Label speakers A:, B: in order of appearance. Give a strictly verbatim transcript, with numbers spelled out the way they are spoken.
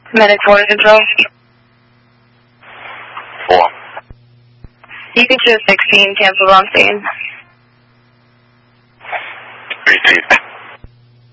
A: Medic four control.
B: Four.
A: You can choose sixteen, cancel on scene.
B: Repeat.